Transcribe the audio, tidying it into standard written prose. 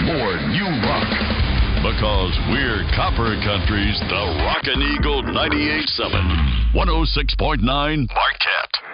more new rock. Because we're Copper Country's The Rockin' Eagle 98.7, 106.9 Marquette.